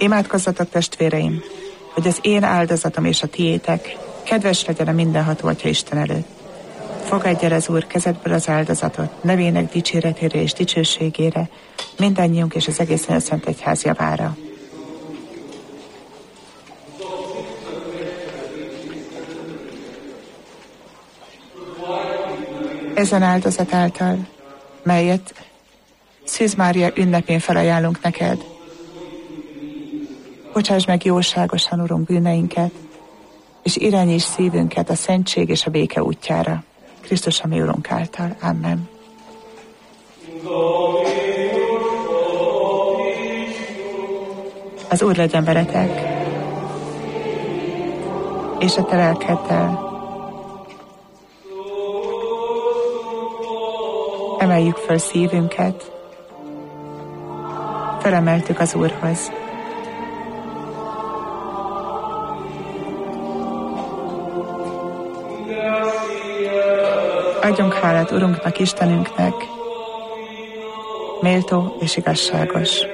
Imádkozzatok, testvéreim, hogy az én áldozatom és a tiétek kedves legyen a mindenható Atya Isten előtt. Fogadj el az Úr kezedből az áldozatot, nevének dicséretére és dicsőségére, mindannyiunk és az egész Szent Egyház javára. Ezen áldozat által, melyet Szűz Mária ünnepén felajánlunk neked, bocsáss meg jóságosan, Urunk, bűneinket, és irányíts szívünket a szentség és a béke útjára. Krisztus, a mi Urunk által. Amen. Az Úr legyen veletek, és a te lelkeddel. Emeljük föl szívünket, felemeltük az Úrhoz. Adjunk hálát Urunknak, Istenünknek, méltó és igazságos.